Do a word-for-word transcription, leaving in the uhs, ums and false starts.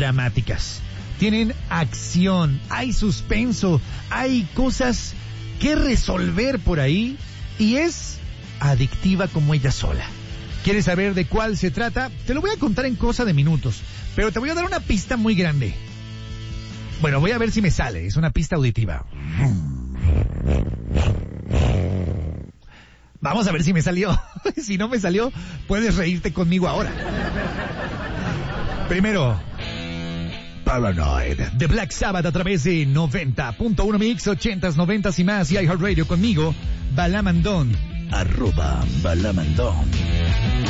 dramáticas. Tienen acción, hay suspenso, hay cosas que resolver por ahí y es adictiva como ella sola. ¿Quieres saber de cuál se trata? Te lo voy a contar en cosa de minutos, pero te voy a dar una pista muy grande. Bueno, voy a ver si me sale, es una pista auditiva. Vamos a ver si me salió. Si no me salió, puedes reírte conmigo ahora. Primero, Paranoid, de Black Sabbath a través de noventa punto uno Mix, ochentas, noventas y más, y iHeartRadio conmigo, Balamandón, arroba Balamandón.